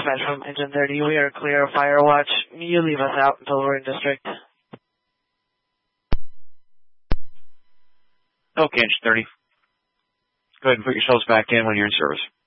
dispatch from Engine 30. We are clear of fire watch. You leave us out until we're in district. Okay, Engine 30. Go ahead and put yourselves back in when you're in service.